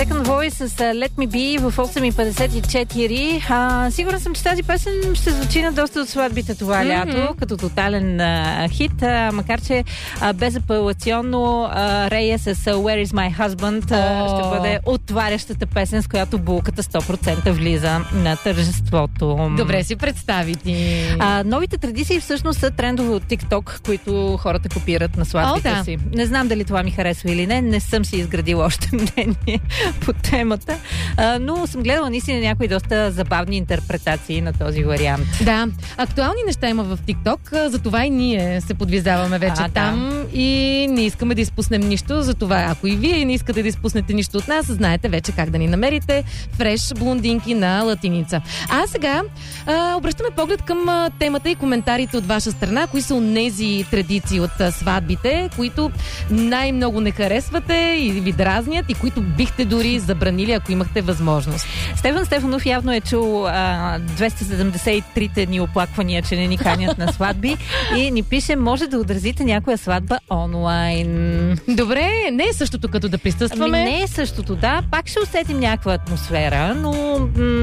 Second Voice с Let Me Be в 8:54. Сигурна съм, че тази песен ще звучи на доста от сватбите това лято, като тотален хит, макар че безапелационно Рея с Where is my husband ще бъде отварящата песен, с която булката 100% влиза на тържеството. Добре си представи ти. Новите традиции всъщност са трендове от TikTok, които хората копират на сватбите си. Не знам дали това ми харесва или не съм си изградила още мнение по темата, но съм гледала наистина някои доста забавни интерпретации на този вариант. Да, актуални неща има в TikTok, затова и ние се подвизаваме вече там и не искаме да изпуснем нищо, затова ако и вие не искате да изпуснете нищо от нас, знаете вече как да ни намерите. Фреш блондинки на латиница. А сега обръщаме поглед към темата и коментарите от ваша страна. Кои са онези традиции от сватбите, които най-много не харесвате и ви дразнят и които бихте дори забранили, ако имахте възможност? Стефан Стефанов явно е чул 273-те ни оплаквания, че не ни канят на сватби и ни пише: може да отразите някоя сватба онлайн. Добре, не е същото като да присъстваме. Не е същото, да. Пак ще усетим някаква атмосфера, но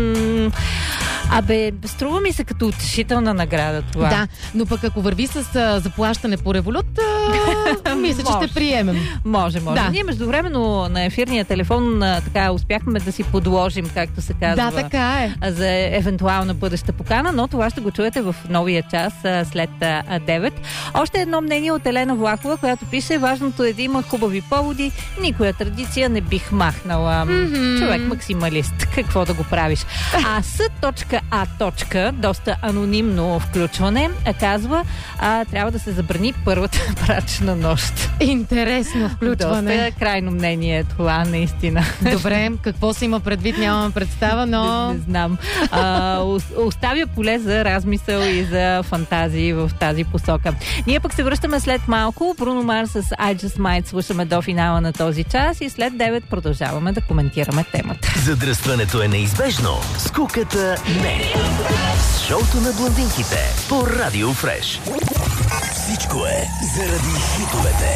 струва ми се като утешителна награда това. Да, но пък ако върви с заплащане по Револют, мисля, че ще приемем. Може. Да. Ние междувременно на ефирния телефон така успяхме да си подложим, както се казва. Да, така е. За евентуална бъдеща покана, но това ще го чуете в новия час след 9. Още едно мнение от Елена Влахова, която пише: важното е да има хубави поводи, никоя традиция не бих махнала. Човек максималист. Какво да го правиш? С.А. доста анонимно включване, казва, трябва да се забрани първата брачна нощ. Интересно включване. Доста крайно мнение е това, наистина. Добре, какво се има предвид, нямам представа, но... Не знам. Оставя поле за размисъл и за фантазии в тази посока. Ние пък се връщаме след малко. Бруно Марс с I Just Might слушаме до финала на този час и след 9 продължаваме да коментираме темата. Задръстването е неизбежно, скуката не. Шоуто на блондинките по Радио Фреш. Всичко е заради хитовете.